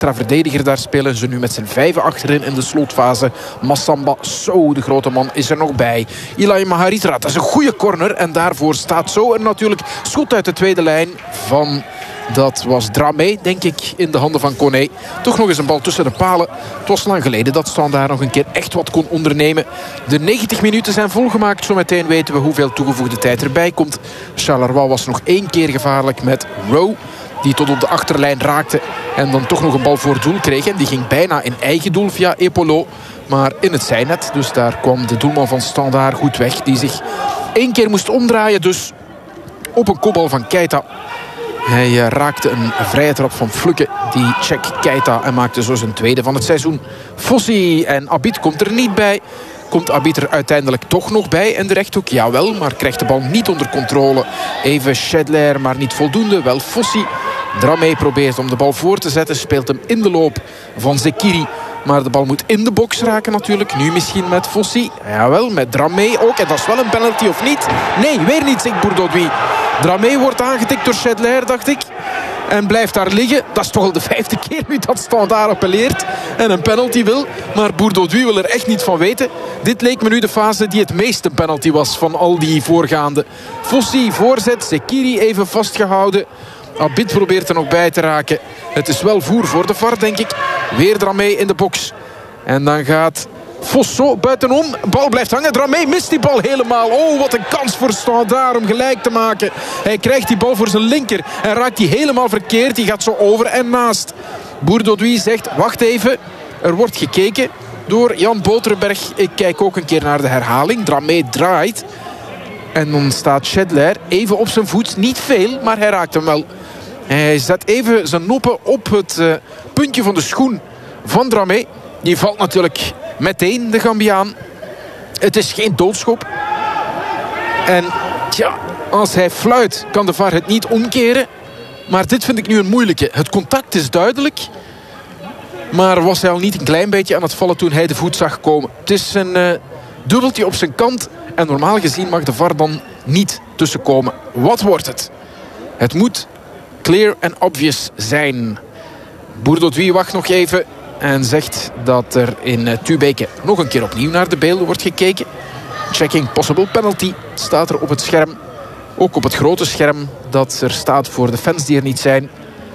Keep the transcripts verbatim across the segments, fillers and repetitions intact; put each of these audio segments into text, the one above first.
verdediger daar spelen ze nu met z'n vijven achterin in de slotfase. Massamba, zo, de grote man is er nog bij. Ilayi Maharitra, dat is een goede corner. En daarvoor staat zo er natuurlijk schot uit de tweede lijn van... Dat was Dramé, denk ik, in de handen van Koné. Toch nog eens een bal tussen de palen. Het was lang geleden dat Standaard nog een keer echt wat kon ondernemen. De negentig minuten zijn volgemaakt. Zometeen weten we hoeveel toegevoegde tijd erbij komt. Charleroi was nog één keer gevaarlijk met Rowe, die tot op de achterlijn raakte en dan toch nog een bal voor doel kreeg. En die ging bijna in eigen doel via Epolo, maar in het zijnet. Dus daar kwam de doelman van Standaard goed weg, die zich één keer moest omdraaien. Dus op een kopbal van Keita. Hij uh, raakte een vrije trap van Flukke, die check Keita, en maakte zo zijn tweede van het seizoen. Fossi en Abid komt er niet bij. Komt Abid er uiteindelijk toch nog bij in de rechthoek? Jawel, maar krijgt de bal niet onder controle. Even Schedler, maar niet voldoende. Wel Fossi. Dramé probeert om de bal voor te zetten. Speelt hem in de loop van Zekiri. Maar de bal moet in de box raken natuurlijk. Nu misschien met Fossi. Jawel, met Dramé ook. En dat is wel een penalty of niet? Nee, weer niet, zegt Bourdodui. Dramé wordt aangetikt door Schedler, dacht ik. En blijft daar liggen. Dat is toch al de vijfde keer nu dat Standaard appelleert en een penalty wil. Maar Bourdodui wil er echt niet van weten. Dit leek me nu de fase die het meest een penalty was van al die voorgaande. Fossi voorzet, Zekiri even vastgehouden. Abid probeert er nog bij te raken. Het is wel voer voor de V A R, denk ik. Weer Dramé in de box. En dan gaat Fosso buitenom. Bal blijft hangen. Dramé mist die bal helemaal. Oh, wat een kans voor Standaard om gelijk te maken. Hij krijgt die bal voor zijn linker. En raakt die helemaal verkeerd. Die gaat zo over en naast. Bourdodui zegt, wacht even. Er wordt gekeken door Jan Boterberg. Ik kijk ook een keer naar de herhaling. Dramé draait. En dan staat Schedler even op zijn voet. Niet veel, maar hij raakt hem wel. Hij zet even zijn noppen op het uh, puntje van de schoen van Dramé. Die valt natuurlijk meteen, de Gambiaan. Het is geen doodschop. En tja, als hij fluit, kan de V A R het niet omkeren. Maar dit vind ik nu een moeilijke. Het contact is duidelijk. Maar was hij al niet een klein beetje aan het vallen toen hij de voet zag komen? Het is een uh, dubbeltje op zijn kant. En normaal gezien mag de V A R dan niet tussenkomen. Wat wordt het? Het moet clear and obvious zijn. Bourdodui wacht nog even en zegt dat er in uh, Tubeke nog een keer opnieuw naar de beelden wordt gekeken. Checking possible penalty staat er op het scherm. Ook op het grote scherm dat er staat voor de fans die er niet zijn.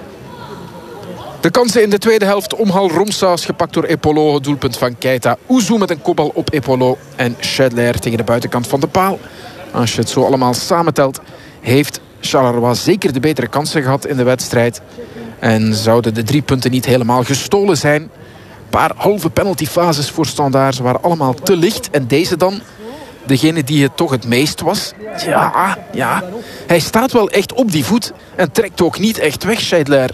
De kansen in de tweede helft. Omhal Romsaas gepakt door Epolo. Het doelpunt van Keita. Ouzou met een kopbal op Epolo. En Schedler tegen de buitenkant van de paal. Als je het zo allemaal samentelt, heeft Charleroi zeker de betere kansen gehad in de wedstrijd. En zouden de drie punten niet helemaal gestolen zijn. Een paar halve penaltyfases voor Standaard. Ze waren allemaal te licht. En deze dan, degene die het toch het meest was. Ja, ja. Hij staat wel echt op die voet. En trekt ook niet echt weg, Schedler.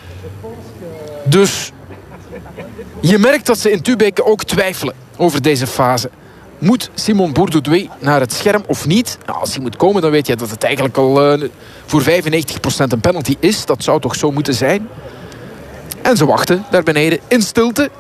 Dus je merkt dat ze in Tubeke ook twijfelen over deze fase. Moet Simon Bourdodui naar het scherm of niet? Nou, als hij moet komen, dan weet je dat het eigenlijk al uh, voor vijfennegentig procent een penalty is. Dat zou toch zo moeten zijn? En ze wachten daar beneden in stilte.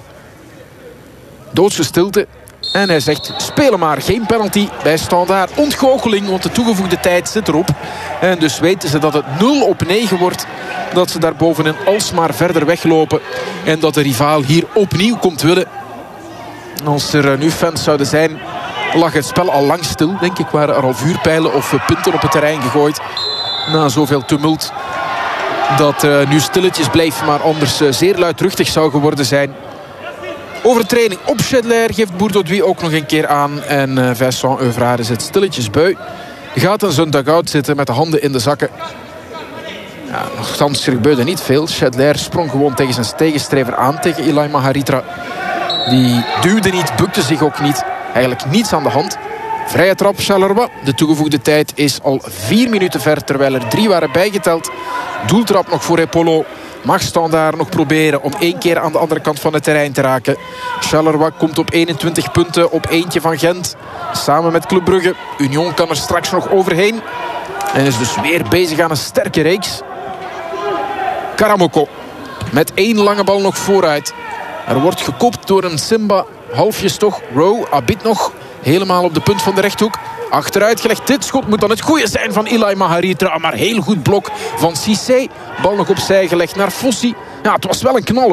Doodse stilte. En hij zegt, spelen maar, geen penalty bij Standaard. Ontgoocheling, want de toegevoegde tijd zit erop. En dus weten ze dat het nul op negen wordt. Dat ze daar bovenin alsmaar verder weglopen. En dat de rivaal hier opnieuw komt willen. Als er nu fans zouden zijn, lag het spel al lang stil. Denk ik, waren er al vuurpijlen of punten op het terrein gegooid. Na zoveel tumult. Dat uh, nu stilletjes bleef, maar anders uh, zeer luidruchtig zou geworden zijn. Overtreding op Schedler geeft Bourdodui ook nog een keer aan. En uh, Vincent Euvrare zit stilletjes bui. Gaat in zijn dugout zitten met de handen in de zakken. Ja, nogthans gebeurde niet veel. Schedler sprong gewoon tegen zijn tegenstrever aan, tegen Ilayi Maharitra. Die duwde niet, bukte zich ook niet. Eigenlijk niets aan de hand. Vrije trap Charleroi. De toegevoegde tijd is al vier minuten ver, terwijl er drie waren bijgeteld. Doeltrap nog voor Epolo. Mag Standaard nog proberen om één keer aan de andere kant van het terrein te raken. Charleroi komt op eenentwintig punten op eentje van Gent. Samen met Club Brugge. Union kan er straks nog overheen. En is dus weer bezig aan een sterke reeks. Karamoko. Met één lange bal nog vooruit. Er wordt gekopt door een Simba. Halfjes toch. Rowe, Abid nog. Helemaal op de punt van de rechthoek. Achteruit gelegd. Dit schot moet dan het goede zijn van Ilayi Maharitra. Maar heel goed blok van Cissé. Bal nog opzij gelegd naar Fossi. Ja, het was wel een knal.